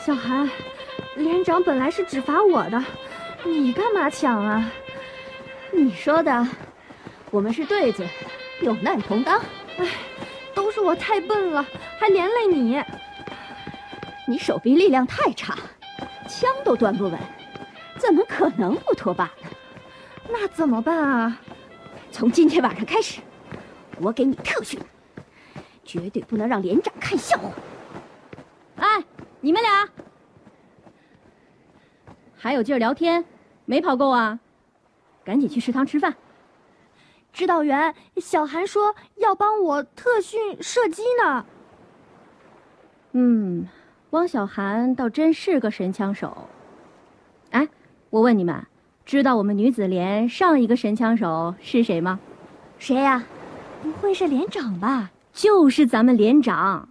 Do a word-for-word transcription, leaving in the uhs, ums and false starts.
小韩，连长本来是只罚我的，你干嘛抢啊？ 你说的，我们是对子，有难同当。 哎，都是我太笨了，还连累你。 你手臂力量太差，枪都端不稳，怎么可能不脱靶呢？ 那怎么办啊？ 从今天晚上开始，我给你特训，绝对不能让连长看笑话。 哎，你们俩还有劲儿聊天，没跑够啊？赶紧去食堂吃饭。 指导员，小韩说要帮我特训射击呢。 嗯，汪小涵倒真是个神枪手。哎，我问你们，知道我们女子连上一个神枪手是谁吗？ 谁呀？不会是连长吧？ 就是咱们连长。